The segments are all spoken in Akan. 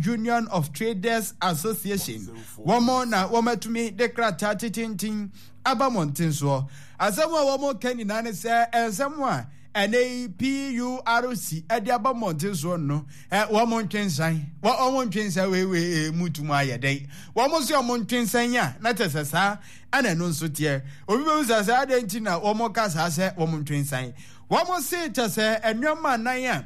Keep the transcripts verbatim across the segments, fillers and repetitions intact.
Union of Traders Association. Womo na womatumi dekrata titintin aba monten so. Asemwa womo kani nane se ensemwa ene P U R C edi aba monten so no. Eh womo ntwensan. Wo womo ntwensan we we mutumu ayedai. Womo so womo ntwensan ya na tesesa ana no nso tie. Obi be usasa adenti na womo kasa se womo ntwensan. Womo se tese enwoma nan ya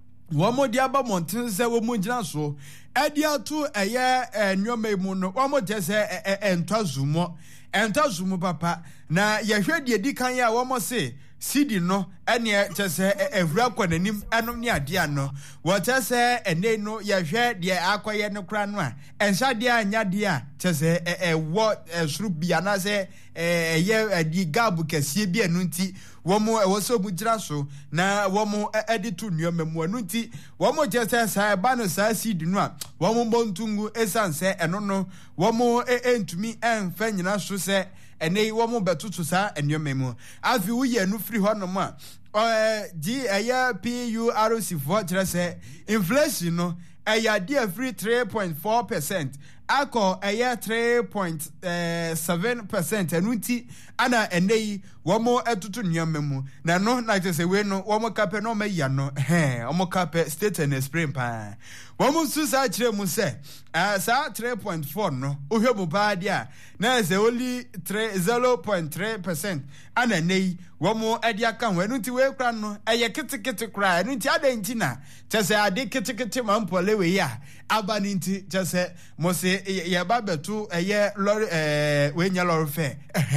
Wamo diaba montin se wo munjina so edi atu eye enwoma mu no wamo tese entwazumo entwazumo papa na yehwe de edi kan ya wamo se sidi no ene tese evra kwananim enom ne ade ano wo tese ene no yehwe de akoye ne kra no a ensa de anya de a tese ewo esuru bia na se eye adi gabu kese bi anu nti womo ewoso bujira so na womo editu nnuoma mu anu nti womo tese sa ba no sa sidi no a womo bontungu esanse eno no womo entumi enfa nyina so se ene womo betutu sa ennuoma mu afi uye nu free ho no ma eh di eya P U R C for tese inflation no eya dia free three point four percent ako eya three point seven percent anuti ana enei womo etutu nnuoma mu na no na tese we no womo kape no meya no he womo kape state and spring pa womo susa kire mu se eh sa three point four no ohwemu ba dia na se only zero point three percent ana enei womo edi aka ho anuti we kra no eye kitikiti kra anuti adanti na tese ade kitikiti mampole we ya abani nti tese mo se ye babetu eye lorry eh we nya lorry fe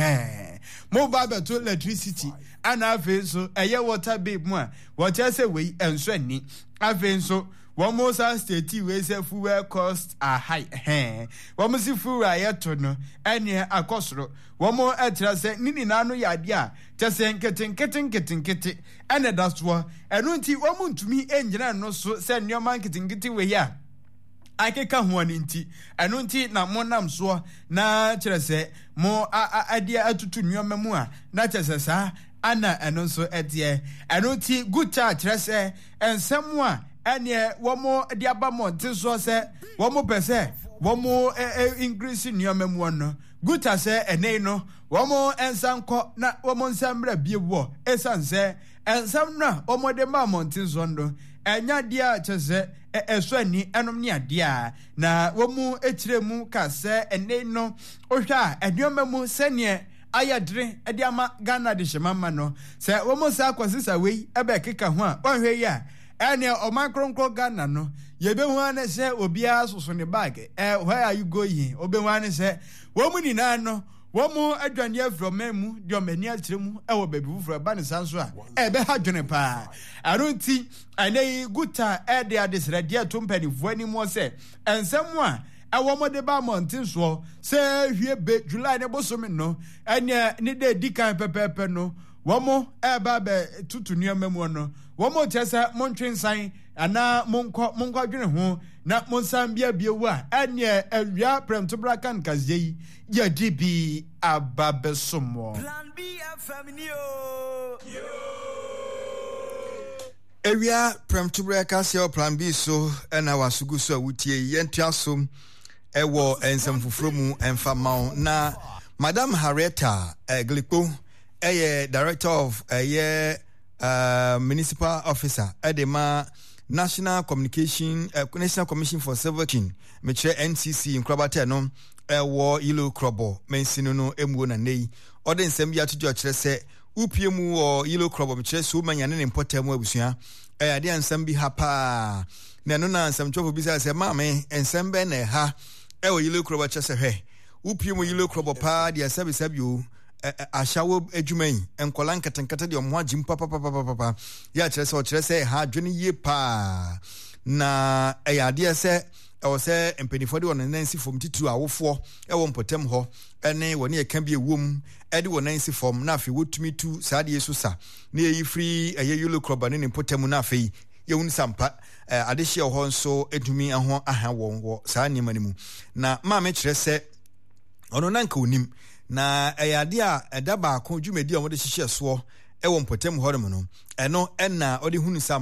eh mo babetu electricity ana afi so eye water bill mu a water say we enso ani afi so one more state we say fuel cost are high eh one more si fuel ayeto no ene akosoro one more etra say nini na no yade a tese nketen nketen nketen nketen ene daswo enu nti one more ntumi engyina no so say nneoma nketen nketen we ya akeka ho nti enu nti na monam so na kire se mo adia atutu nneoma mu a na tese sa ana enu so etie enu nti guta kire se ensemu a ene womo diaba monte so se womo pese womo increase nneoma mu no guta se ene no womo ensanko na womo nsambra biewo esanse ensam na womo de ma monte so ndo enya dia chese eso ani enom ne adea na womu etiremu ka se ene no ohwa aduoma mu sene ayadre ede ama Ghana de shemama no se womu sa kwasisa wei ebe keka ho a wonhwe ya ene o makronkro Ghana no yebehu ane se obia soso ne bag eh where are you going obehu ane se womu ni na no womu adwane afroma mu de omani atiremu ewo baby fufura ba ne sanso a ebe ha dwene pa arunti anei guta ede adesra de atompani vuani mo se ensemu a ewo mode ba mountain so se hwie be July ne bosomi no ene ne de dikan pepepe no womo eba be tutu nneoma mu no womo chesa montwensan ana monko monko adwene ho na monsambia biewu a ene awia premtobra kan kazei ya dibi ababesomo Plan B F M yo awia premtobra kasio Plan B so ena wasugu so awutie yentiasom ewo ensem fufuro mu enfamao na Madam Harrieta Glipo eye director of eye uh, municipal officer edema National Communication uh, National Commission for Civil Action meche N C C nkrabate no ewo yilo krobo mensinu no emuo na nei ode nsem ya tujo kire se upiemu o yilo krobo meche so manyane ne importemu abusua eh ade nsem bi hapa na no na nsem chofo bi se maame nsem be na ha ewo yilo krobo chese hwe upiemu yilo krobo pa dia sabi sabi o ashawo adwuman enkola nkatenkata de omho agim papa papa papa ya kire se o kire se ha adwene ye pa na eyade se ewo se empenifo de won nansi fom titu awofo ewo mpotem ho ene woni eka bi ewom ede won nansi fom na afi wotumi tu saade yesu sa na yi free eye yulo kroba ne mpotem na afi yewun sampa ade hye ho nso edumi aho aha won wo saa nima nimu na ma me kire se ono nanka onim na eyade a eda ba ko dwumedi a wode hihye so ewo mpotem ho no eno enna ode hunu sampa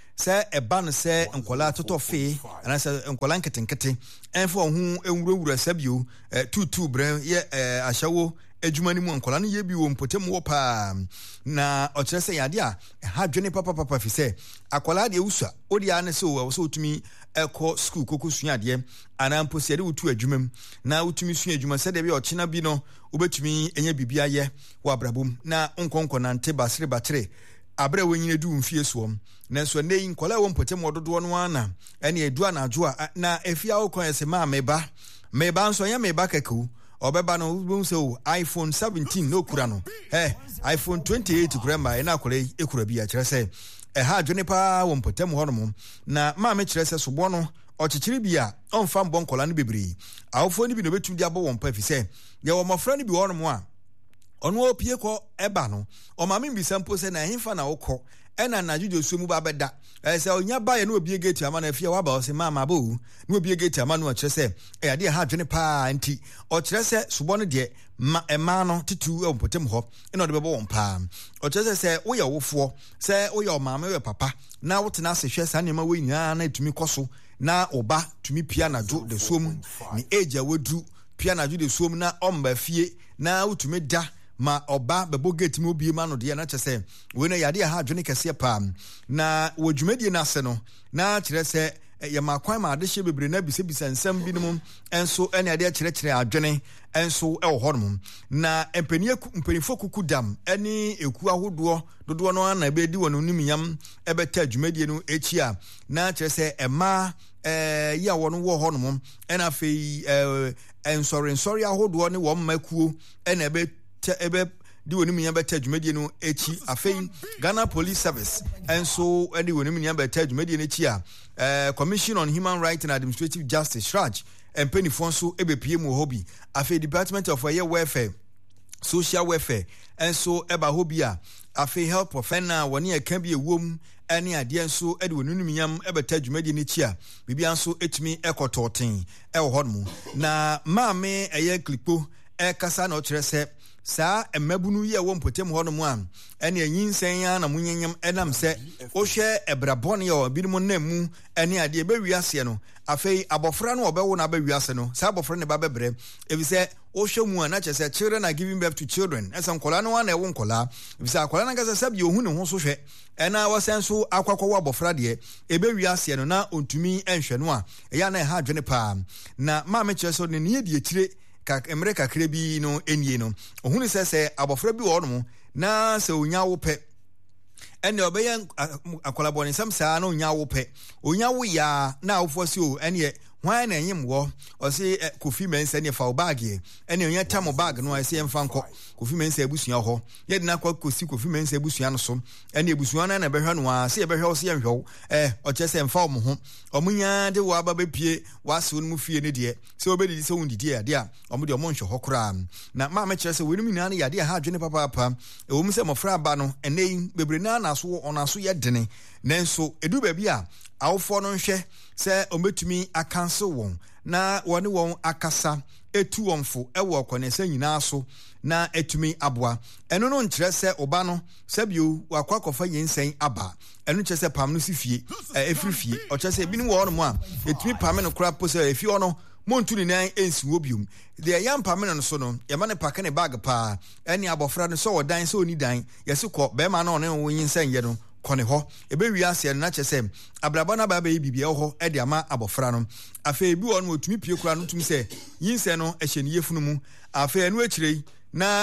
sɛ ɛba no sɛ nkɔla totɔ fee anaasɛ nkɔla nketenkete ɛmfa ɔho ɛwurawura sɛbio tutu brɛ yɛ ahyɛwo adwuma no mu nkɔla no yɛ bi wɔ mpɔtam wɔ paa na ɔkyerɛ sɛ yɛade a ɛha dwene papapapa fi sɛ akɔla deɛ wosua wode a ne sɛ wɔ sɛ wotumi ɛkɔ skul kɔkɔ sua adeɛ anaa mpo sɛ yɛde wotu adwuma mu na wotumi sua adwuma sɛdeɛ bi ɔkyena bi no wobɛtumi ɛnyɛ biribi ayɛ wɔ abrabom na nkɔnkɔ nante basere bakyere abrɛ wɔnyina du mfie soɔm nanso ne yi nkɔla wɔ mpɔtam wɔ dodoɔ no ana ɛne edu anadwo a na efia wo kɔn ɛsɛ ma meba meba nso nyɛ meba kɛkɛw ɔbɛba no wobɛhu sɛ o iphone seventeen na okura no eh iphone twenty-eight kura ma ɛna akɔla yi ekura bi akyerɛ sɛ ɛha adwene paa wɔ mpɔtam hɔ nom na ma me kyerɛ sɛ sobɔ no ɔkyekyere bi a ɔmfa mbɔ nkɔla no bebree awofoɔ no bi na obɛtumi de abɔ wɔn pa fi sɛ yɛwɔ mmɔfra no bi hɔ nom a ɔno opie kɔ ɛba no ɔmaame mbisa mpo sɛ na ɛhefa na wokɔ ɛna nadwodwo suo mu ba bɛda ɛsɛ onya ba yɛ no obie gate ama no afia waba ɔsɛ mama bo no obie gate ama no ɔkyerɛ sɛ ɛyade ha adwene paa nti ɔkyerɛ sɛ sobɔ no deɛ ma ɛma no tutu ɛwɔ mpɔtam hɔ ɛna ɔde bɛbɔ wɔn paa ɔkyerɛ sɛ sɛ woyɛ wofoɔ sɛ woyɛ ɔmaame woyɛ papa na wotena ase hwɛ saa nneɛma wɔ nyinaa na etumi kɔ so na ɔba tumi pia nadwo de suo mu ne age a waduru pia nadwo de suo mu na ɔmba fie na wotumi da ma ọba bɛbɔ gate mu obie ma no deɛ na kyerɛ sɛ wei no yɛade a ha adwene kɛseɛ paa na wɔ dwumadie no ase no na kyerɛ sɛ yɛma kwan ma adehyɛ bebree na bisabisa nsɛm bi no mu nso ɛne adeɛ kyerɛkyerɛ adwene nso ɛwɔ hɔ nom na mpanimfoɔ kuku dam ɛne eku ahodoɔ dodoɔ no ana ɛbɛdi wɔ no nimnyam ɛbɛta dwumadie no akyi a na kyerɛ sɛ ɛmaa ɛɛ yi a wɔn wɔ hɔ nom ɛna afei ɛɛ nsɔrensɔre ahodoɔ ne wɔn mmakuo ɛna ɛbɛ ebe di woni minya beta dwumadie no echi afei Ghana Police Service enso edi woni minya beta dwumadie no echi a eh Commission on Human Rights and Administrative Justice S R A J empenifo nso ebepie mu hobi afei Department of Welfare Social Welfare enso eba hobi a afei help of na woni aka bi ewom ene ade nso edi woni minyam ebeta dwumadie no echi a bibia nso etumi ekototen ewo hodmu na maame eye klipo e kasa na o kyerɛ sɛ saa mmabunu yi a wɔ mpɔtam hɔ no mu a ɛne anyinsɛn a na munyenyam ɛnam sɛ wohwɛ ɛbrabɔne a binom nam mu ɛne adeɛ bɛwi ase no afei abɔfra no ɔbɛwo na bɛwi ase no saa abɔfra ne ba bɛbrɛ efisɛ wohwɛ mu a na kyerɛ sɛ children are giving birth to children ɛsɛ nkɔla no ana ɛwo nkɔla efisɛ akɔla no nkasa sɛ bi ohun ne ho so hwɛ ɛna wɔsɛn so akwakɔwɔ abɔfra deɛ ɛbɛwi ase no na ontumi ɛnhwɛ no a ɛyɛ na ɛha adwene paa na maame kyerɛ sɛ ne ne die tire ka emre kakra bi no enie no ohunu sɛ sɛ abɔfra bi wɔ no na sɛ onya wo pɛ ɛne ɔbɛyɛ akolabɔne sam saa na onya wo pɛ onya wo ya na awofo si o ɛne hwan na enyim wɔ ɔse Kofi Mensa ne fa o bag ye ɛne onya tam bag no ɛse ɛmfa nkɔ Kofi Mensa abusua hɔ yɛde na akɔ kosi Kofi Mensa abusua no so ɛne abusua no na bɛhwɛ no a se bɛhwɛ o se yɛhwɛ ɛ ɔkyɛ sɛ ɛmfa ɔmo ho ɔmunya de wa ba bepie wasew no mu fie ne de sɛ obɛdidi sɛ wondidi ade a ɔmo de ɔmo nhwɛ hɔ koraa na ma ma kyerɛ sɛ wɛnum nyinaa ne yade a ha adwene papa papa ɛwɔ mu sɛ mɔfra aba no ɛnɛ bebre na na so ɔna so yɛ dene nanso edu baabi a awofo no nhwɛ sɛ ɔmbɛtumi akanso wɔn na wɔne wɔn akasa etu wɔn fo ɛwɔ kɔnɛsɛ nyinaa so na etumi aboa ɛno no nkyerɛ sɛ ɔba no sɛbio wakɔ akɔfa yɛnsɛn aba ɛno kyerɛ sɛ pam no si fie ɛfiri fie ɔkyerɛ sɛ ebinom wɔ hɔ nom a etumi pam no kora po sɛ efi hɔ no montu ne nan ensi wɔ biom deɛ yɛn pam no so no yɛma ne pake ne bag paa ɛne abɔfra no sɛ wɔ dan sɛ oni dan yɛsi kɔ bɛrima no ɔne wɔn yɛnsɛn yɛ no kɔne hɔ ɛbɛwi aseɛ no na kyɛ sɛ abraba no aba bɛyɛ bibia hɔ ɛde ama abɔfra no afei bi wɔ no wɔtumi pie kora no tumi sɛ yinsɛ no ɛhyɛ ne yɛfunu mu afei ɛno akyire na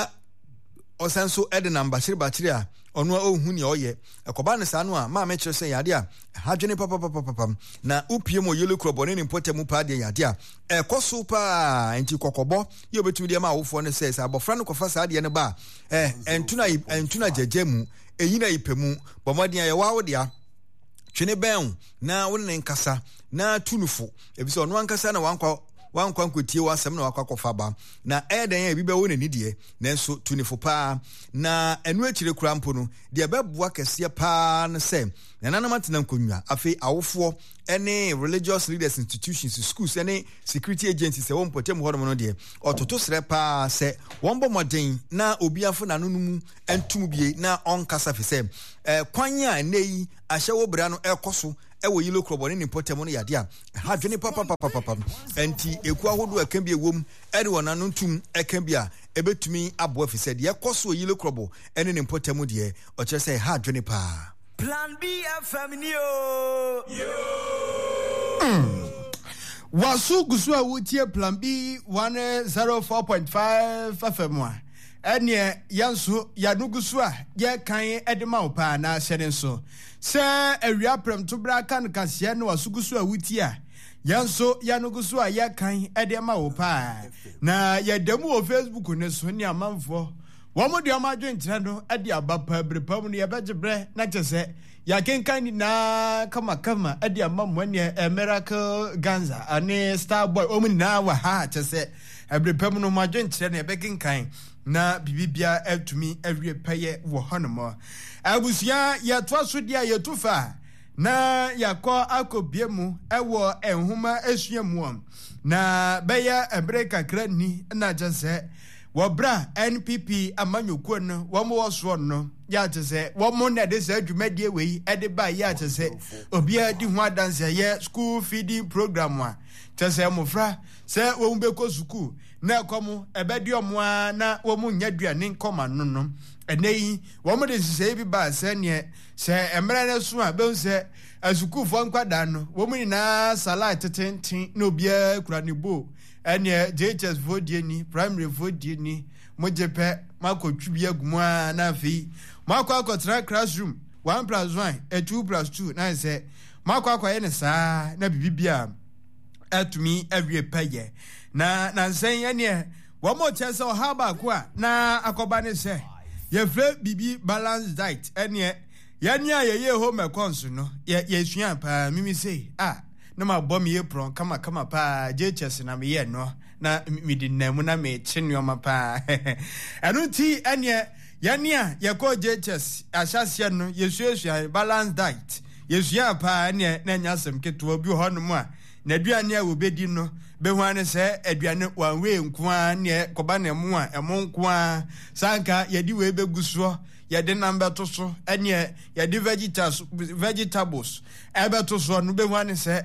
ɔsan so ɛde nam bakyere bakyere a ɔno a ɔhu nea ɔyɛ ɛkɔba ne saa no a maame kyerɛ sɛ yade a hadwene papapapapam na wopie mu yɛlo kurɔbɔ ne ne mpɔtɛ mu paa deɛ yade a ɛkɔ so paa nti kɔkɔbɔ yɛ obɛtumi deɛ ma awofoɔ no sɛ sɛ abɔfra no kɔfa saa deɛ no ba a ɛntuna ɛntuna gyagya mu ɛyi na yipɛ mu bɔmmɔden a yɛwɔ awo dea twene bɛn na wo ne nkasa na tunufo ebisɛ ɔno ankasa na wankɔ wan kwan kwotie wasɛm na wakwakofa ba na ɛden ya bibe wo nani de nanso tunifo pa na enu akire kura mpo no de bɛboa kɛseɛ pa no sɛ nananam atena nkonwa afei awofo any religious leaders institutions schools any security agencies e won potem ho no de ototo sre pa se won bo moden na obiafo na no mu entum bie na onkasa fe se eh kwan a nei ahye wo bra no ekoso e wo yilo krobo ne potem no yade a ha dwene papa papa papa enti eku ahodo aka bi ewom e de wona no ntum aka bi a ebetumi abo fe se de ekoso yilo krobo ene ne potem de o kire se ha dwene pa Plan B F M yo. Mm. Wasu gusu a wutie Plan B one oh four point five F M wa. Ene yanso yanu gusu a ye kan edema opa na hyene so. Se awia prem to bra kan kase no wasu gusu a wutie a yanso yanu gusu a ye kan edema opa. Na ye demu o Facebook ne so ni amanfo Wamo di amaju ntirano adi abapa brepam no yebegebre na kyese ya kenkan na kama kama adi amamu ne Miracle Ganza ane Starboy omu na wa ha kyese brepam no maju ntirano yebekenkan na bibibia atumi awie peye wo honomo abusia ya twaso dia yetufa na yakọ akobiemu ewo enhuma esuamu na beya ebreka krani na kyese Wabra N P P amanyokuo no wo mo woso no ya tese wo mo na de sa dwumadie wei e de ba ya tese obi adi ho adanse ye school feeding program a tese mofra se wo mbeko school na ekomo ebedi omo na wo mo nya duane nkoma no no eneyi wo mo de sise bi ba se ne se emre ne so a be se asukufo nkwada no wo mo ni na salad tetenten na obi akura ne bo ene J H S vodie ni primary vodie ni mojepe makotwibia gumwa na afi makwa akotra classroom one plus one e two plus two na se makwa akwa ye ne saa na bibibia atumi awie peye na na nsen ye ne wo mo chese o ha ba ko a na akoba ne se ye fre bibi balanced diet ene ye ne ye ye home econs no ye ye sua pa mimi sei ah na ma bom ye pron kama kama pa J H S na me ye no na mi di na mu na me chenwoma pa anu ti ene yane a ye ko J H S ahyase no yesuesua balance diet yesua pa ene na nyasem keto bi ho no mu a na aduane a obedi no be hu ane se aduane wanwe nko a ne koba na mu a emo nko a sanka ye di we beguso ye de number to so ene ye de vegetables vegetables ebe to so no be hu ane se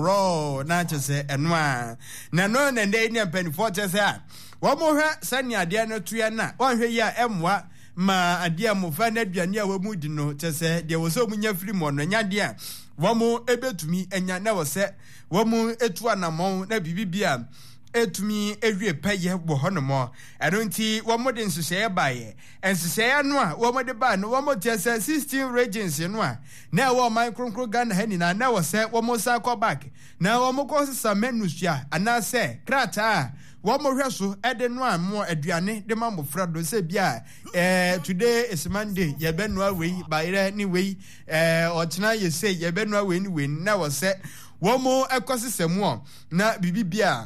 raw na chese eno a na no na ndey ne pen for chese a wo mo hwe sani ade na tuya na wo hwe ya emwa ma ade amofa na aduane a wo mu di no chese de wo so mu nya firi mo no nya de a wo mo ebetumi enya na wo se wo mu etu anamon na bibibia etumi ewie peye bo honomo eno nti wo mo de nsese baye ensese no a wo mo de ba no wo mo tie se sixteen regions no a na wo microncro Ghana hani na na wo se wo mo sa ko back na wo mo ko sesa menusua ana se krata wo mo hweso ede no a mo aduane de ma mo frado se bia eh today is Monday ye be no awei bayre ni wei eh ochina ye say ye be no awei ni wei na wo se wo mo ekosesemu na bibibia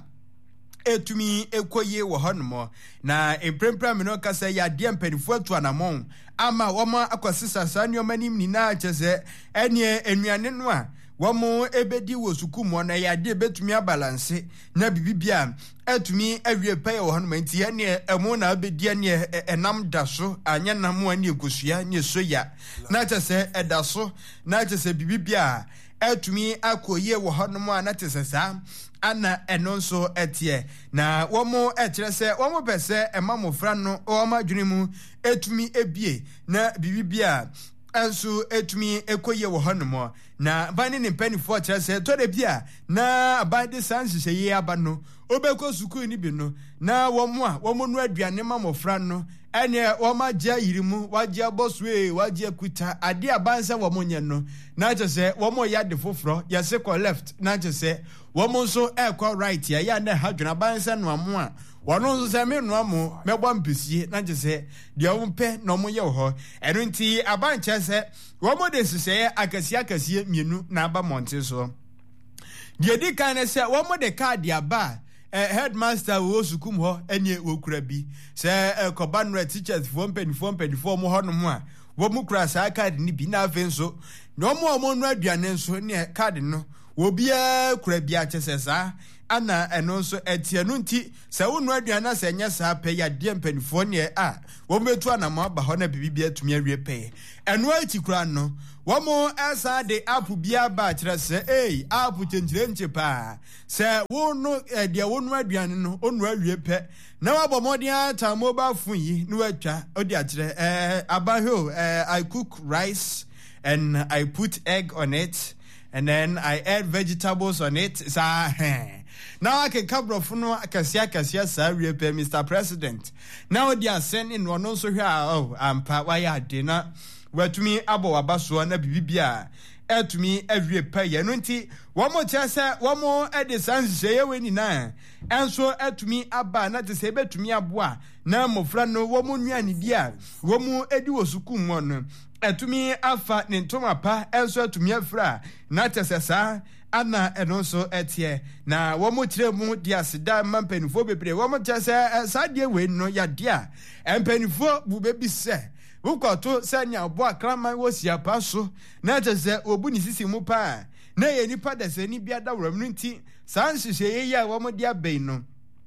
etumi ekoye wo honomo na emprempra me no kasa ya de mpanifo atu anamon ama wo ma akosesa saniom ni na chese ene enuane no a wo mo ebedi wo sukumo na ya de betumi abalance na bibibia etumi awie pay wo honomo nti ene emo na abedi ene enam daso anya namu ani ekosua nye soya na chese edaso na chese bibibia etumi akoye wo honomo anatese sa ana enonso etie na womo ekyere se womo pese emamofra no womo adwenimu etumi ebie na bibibia enso etumi ekoye wo honomo na bani ne penifo kyere se to de bia na abade sanhye ye aba no obeko sukuu ni bi no na womo a womo no aduane mamofra no ene woma gya yirimu wagya boswe wagya kuta ade abansa womo nye no na kyese womo ya de foforo yese ko left na kyese womo so e ko right ya ya na hadwena abansa no amo a wono so se me no amo mebo mpesie na kyese de ompe no mo ye ho eno nti abancha se womo de sise akasi akasi mienu na aba monte so de di kan se womo de card ya ba headmaster wo sukum ho ene wokura bi se ekoba no teachers for mpeni for mpeni for mo ho no mo a wo mu kura sa card ni bi na afenso no mo mo no aduane nso ne card no wo bia kura bi a chesesa ana eno nso etie no nti se wo no aduane se nya sa pe ya de mpeni for ne a wo metu ana mo aba ho na bibi atumi awie pe eno achi kura no Wamo asa de apu bia ba kire se eh apu chenchire nche pa se wo no e de wo no aduane no onu awie pe na wabo modin ata mobile phone yi no atwa odi akire eh abaho eh I cook rice and I put egg on it and then I add vegetables on it sa now I can cover no akasia akasia sa wie pe Mister President now they are sending one so here oh ampa why ya dinner watumi abo wabaso na bibibia etumi awie paye no nti womo chese womo edisan hye we nina enso etumi aba na te se betumi aboa na mofra no womo nuane dia womo edi wosukum no etumi afa ne ntoma pa enso etumi afra na te se sa ana enonso etie na womo kire mu dia sida mampanifo bebre womo chese sa die we no ya dia empanifo bu bebi se Ukoto sanya obo akrama wosia paso na tese obu ni sisi mu pa na ye nipa da se ni bia da wram nti san hihye ye ya wo mo dia ben no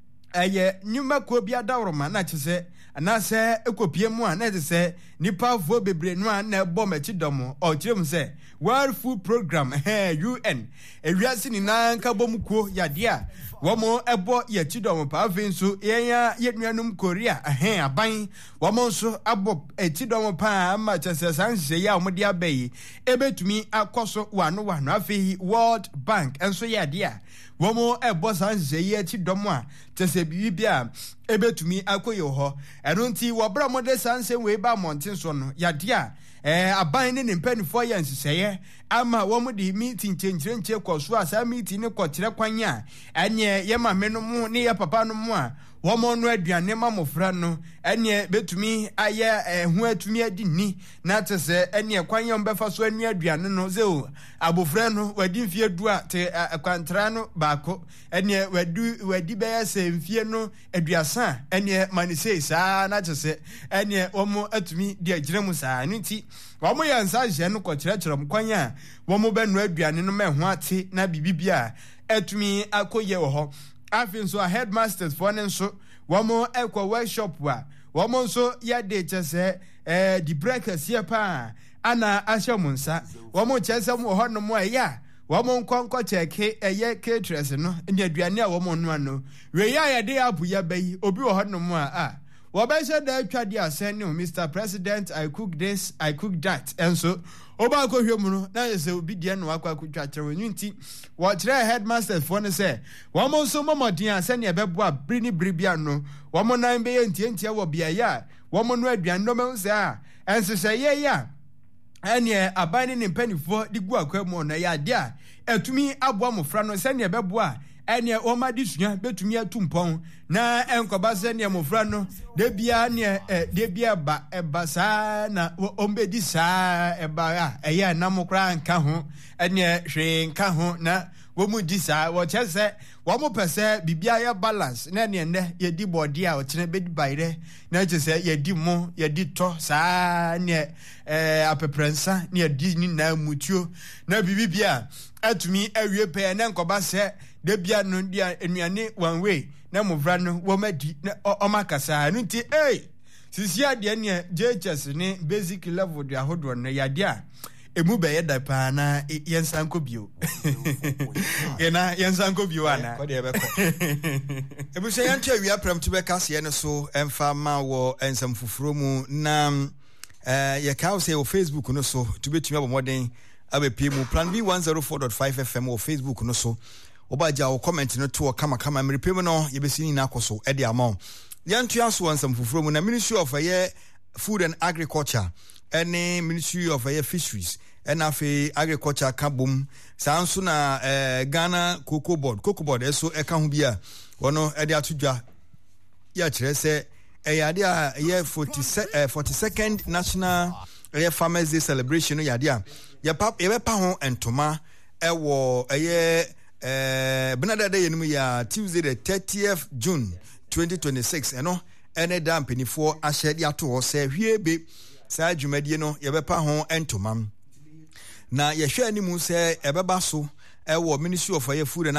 eye nyuma ko bia da wroma na tese na se ekopie mu a na tese nipa fo bebre no a na ebo machi domo o kirem se World Food Program eh U N ewiase ni na nka bom ko ya dia womo ebo ye chidom pa afinso yenya yenuanum Korea eh aban womo nso abo echidom pa ma chese sanhye ya omo dia bayi ebetumi akoso wano wano afi World Bank enso ya dia womo ebo sanhye ye chidom a chese bibia ebetumi akoye ho eno nti wobra mode sanse we ba montin so no ya dia eh aban ne mpanifo ya nsiseye ama womo di meeting chenchire nche kwaso asa meeting ne kwotire kwanya enye ye mameno mu ne ye papa no mu a womo no aduane mamofra no enye betumi aye ehu atumi adi ni na tese enye kwanya mbefa so anu aduane no ze abofra no wadi mfie du a te kwantra no baako enye wadu wadi be ya se mfie no aduasa enye manisei saa na tese enye womo atumi di agire mu saa nti womo ya nsa je no kwakire kwanya womo be no aduane no meho ate na bibibia atumi akoye wo ho afin so headmasters for nso womo ekwa workshop wa womo nso ya de chese eh di breakers here pa ana ashamunsa womo chese mo ho no mo ya womo nkonko cheke eye caterers no ndi aduane a womo no ano we ya ya de abu ya bayi obi wo ho no mo a wo ba se da atwa di asen no Mister President I cook this I cook that enso oba ko hwemu no na se obi die no akwa kutwa kire nti wo kire headmaster for no say wo mo so momodin ase ne beboa brini bribia no wo mo nan be entientia wo bia ya wo mo no aduan no me se a ense se ye ya ene abane ne mpanifo di gu akwa mu no ya dia etumi aboa mofra no se ne beboa ene o ma di sunya betumi atumpon na enkoba se ne mofra no de bia ne de bia ba eba sa na ombe di sa eba ya eye na mokra nka ho ene hwe nka ho na wo mu di sa wo chese wo mu pese bibia ya balance na ne ne ye di body a o chene be di baire na chese ye di mo ye di to sa ne eh apeprensa ne di ni na mutuo na bibibia atumi awie pe na nkoba se de bia no dia enuane one way na movra no wo madi na omakasa no nti eh sisi ade ne J H S ne basic level de ahodo no ya dia emu be ye da pa na yensanko bio ena yensanko bio ana ko de be ko ebu se yantu awia pram to be kase ne so emfa ma wo ensam fufuro mu na eh ye ka say o Facebook no so to betumi abomoden abepi mu plan B one oh four point five F M o Facebook no so obaja o comment no to kama kama mrepem no yebesi ni na akoso e de amount yantu aso wansam fufuro mu na Ministry of uh, Food and Agriculture any Ministry of uh, Fisheries and afi agriculture kabum sanso na uh, Ghana Cocoa Board Cocoa Board eso e ka ho bia wono e de atodwa ya kire se e ya de a ye forty-second National uh, Farmers Day celebration no ya de a ye pa ye pa ho entoma e wo eye eh benada day no ya Tuesday the thirtieth June twenty twenty-six eno ene da mpanifo ahyede ato ho se hwiebe saa dwumadie no yebepa ho entomam na yehwe animu se ebeba so ewo Ministry of Food and